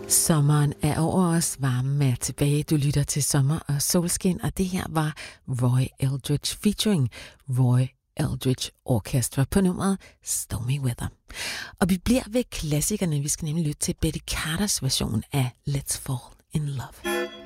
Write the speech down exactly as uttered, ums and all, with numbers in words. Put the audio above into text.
Sommeren er over os, varmen er tilbage. Du lytter til Sommer og Solskin, og det her var Roy Eldridge featuring Roy Eldridge Orchestra på nummeret Stormy Weather. Og vi bliver ved klassikerne. Vi skal nemlig lytte til Betty Carters version af Let's Fall in Love.